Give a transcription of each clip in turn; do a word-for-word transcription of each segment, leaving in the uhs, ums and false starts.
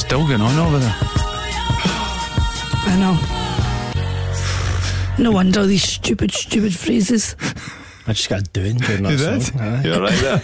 still going on over there. I know. No wonder all these stupid, stupid phrases. I just got doing during that You song. did? Aye. You're right there.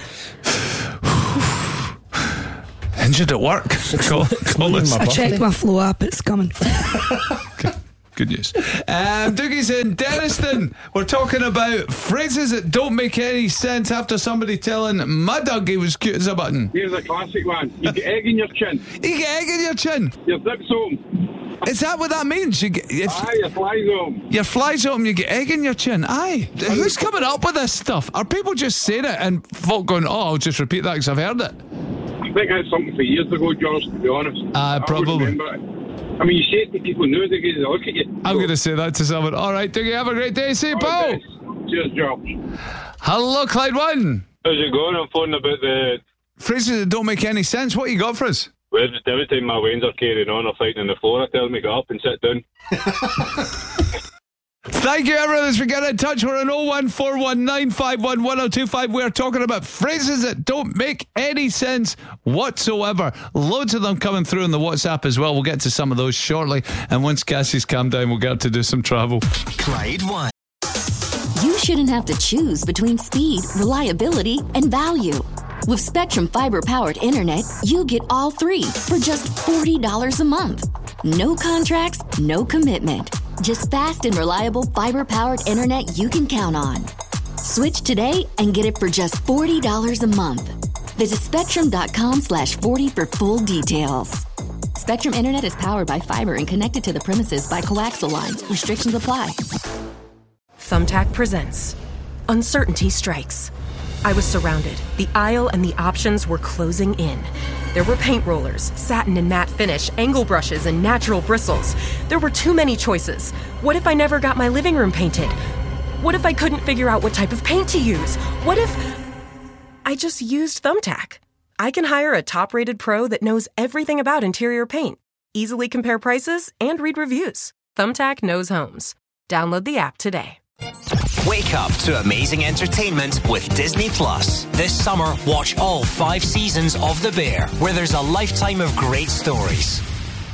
Injured at work. Call, call us. I checked my Flow app, it's coming. Good news. Um, Doogie's in Denniston. We're talking about phrases that don't make any sense after somebody telling my dog he was cute as a button. Here's a classic one. You get egg in your chin. You get egg in your chin. Your dip's home. Is that what that means? You get, if Aye, your fly's home. your flies open, you get egg in your chin. Aye. Who's coming up with this stuff? Are people just saying it and folk going, oh, I'll just repeat that because I've heard it? I think that's something for years ago, George, to be honest. Uh, I would probably. remember it. I mean, you say it to people now, they get to look at you. I'm going to say that to someone. All right, Doogie, have a great day. See you, All Paul. the best. Cheers, George. Hello, Clyde One. How's it going? I'm phoning about the... Phrases that don't make any sense. What you got for us? Well, just every time my wains are carrying on or fighting on the floor, I tell them to get up and sit down. Thank you, everyone. As we get in touch, we're on oh one four one nine five one one oh two five. We're talking about phrases that don't make any sense whatsoever. Loads of them coming through on the WhatsApp as well. We'll get to some of those shortly. And once Cassie's calmed down, we'll get to do some travel. Clyde One. You shouldn't have to choose between speed, reliability, and value. With Spectrum Fiber-powered internet, you get all three for just forty dollars a month. No contracts, no commitment. Just fast and reliable fiber-powered internet you can count on. Switch today and get it for just forty dollars a month. Visit spectrum.com slash 40 for full details. Spectrum Internet is powered by fiber and connected to the premises by coaxial lines. Restrictions apply. Thumbtack presents Uncertainty Strikes. I was surrounded. The aisle and the options were closing in. There were paint rollers, satin and matte finish, angle brushes, and natural bristles. There were too many choices. What if I never got my living room painted? What if I couldn't figure out what type of paint to use? What if I just used Thumbtack? I can hire a top-rated pro that knows everything about interior paint, easily compare prices, and read reviews. Thumbtack knows homes. Download the app today. Wake up to amazing entertainment with Disney Plus. This summer, watch all five seasons of The Bear, where there's a lifetime of great stories.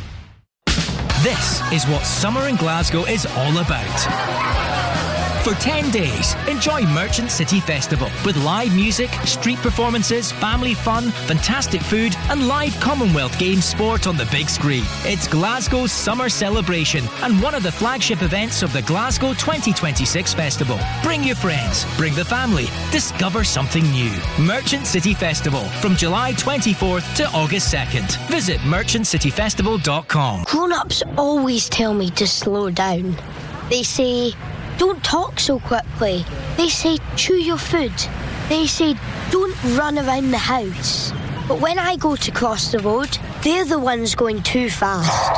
This is what summer in Glasgow is all about. For ten days, enjoy Merchant City Festival with live music, street performances, family fun, fantastic food, and live Commonwealth Games sport on the big screen. It's Glasgow's summer celebration and one of the flagship events of the Glasgow twenty twenty-six Festival. Bring your friends, bring the family, discover something new. Merchant City Festival from July twenty-fourth to August second. Visit merchant city festival dot com. Grown-ups always tell me to slow down. They say, don't talk so quickly. They say, chew your food. They say, don't run around the house. But when I go to cross the road, they're the ones going too fast.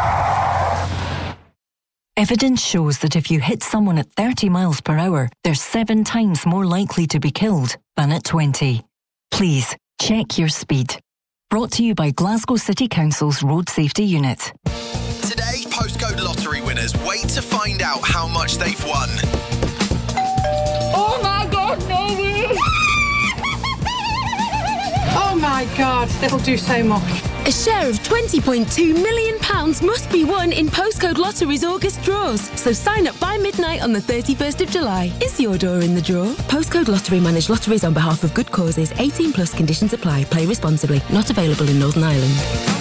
Evidence shows that if you hit someone at thirty miles per hour, they're seven times more likely to be killed than at twenty. Please, check your speed. Brought to you by Glasgow City Council's Road Safety Unit. Today, postcode lottery winners wait to find out how much they've won. Oh my God, no way! Oh my God, that'll do so much. A share of twenty point two million pounds must be won in Postcode Lottery's August draws. So sign up by midnight on the thirty-first of July. Is your door in the draw? Postcode Lottery manage lotteries on behalf of good causes. eighteen plus conditions apply. Play responsibly. Not available in Northern Ireland.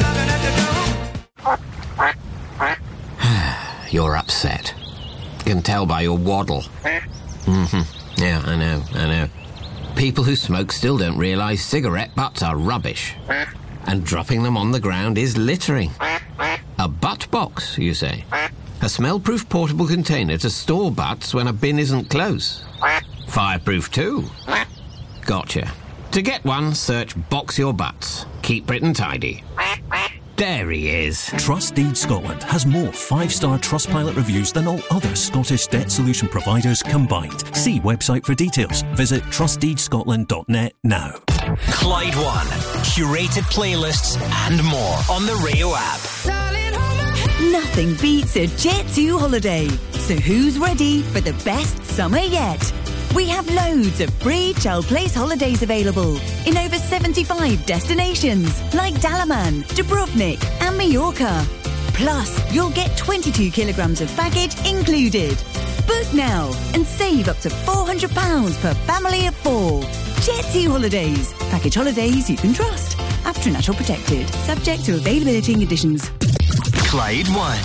You're upset. Can tell by your waddle. Mm-hmm. Yeah, I know, I know. People who smoke still don't realise cigarette butts are rubbish. And dropping them on the ground is littering. A butt box, you say? A smell-proof portable container to store butts when a bin isn't close. Fireproof too. Gotcha. To get one, search Box Your Butts. Keep Britain tidy. There he is. Trust Deed Scotland has more five-star Trustpilot reviews than all other Scottish debt solution providers combined. See website for details. Visit trust deed scotland dot net now. Clyde One. Curated playlists and more on the Rio app. Nothing beats a Jet two holiday. So who's ready for the best summer yet? We have loads of free Child Place holidays available in over seventy-five destinations like Dalaman, Dubrovnik and Mallorca. Plus, you'll get twenty-two kilograms of baggage included. Book now and save up to four hundred pounds per family of four. Jet two Holidays. Package holidays you can trust. After Natural Protected. Subject to availability and conditions. Clyde one.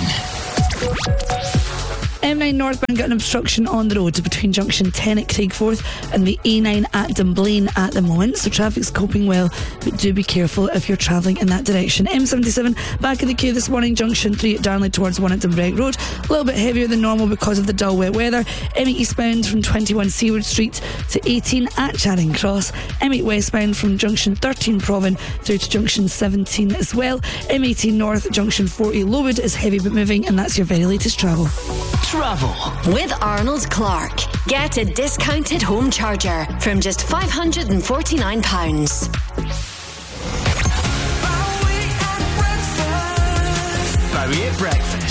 M nine northbound got an obstruction on the road between junction ten at Craigforth and the A nine at Dunblane at the moment, so traffic's coping well, but do be careful if you're travelling in that direction. M seventy-seven back in the queue this morning, junction three at Darnley towards one at Dunbreg Road, a little bit heavier than normal because of the dull wet weather. M eight eastbound from twenty-one Seaward Street to eighteen at Charing Cross. M eight westbound from junction thirteen Provan through to junction seventeen as well. M eighteen north junction forty Lowood is heavy but moving, and that's your very latest travel. Travel with Arnold Clark. Get a discounted home charger from just five hundred forty-nine pounds. Bowie at breakfast.